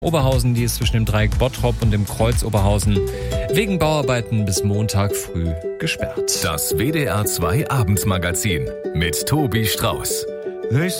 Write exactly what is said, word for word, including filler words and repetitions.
Oberhausen, die ist zwischen dem Dreieck Bottrop und dem Kreuz Oberhausen wegen Bauarbeiten bis Montag früh gesperrt. Das W D R zwei Abendmagazin mit Tobi Strauß.